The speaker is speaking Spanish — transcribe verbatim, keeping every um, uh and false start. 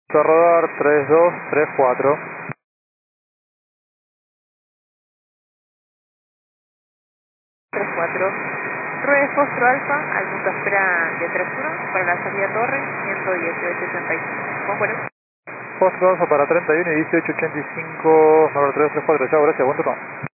A rodar tres dos tres cuatro. tres cuatro. Rueda Fostro Alfa, al punto espera de tres uno para la salida torre, ciento dieciocho ochenta y cinco. ¿Cómo bueno? Foxtrot para treinta y uno y dieciocho ochenta y cinco, número tres tres cuatro. Chao, gracias, buen turno.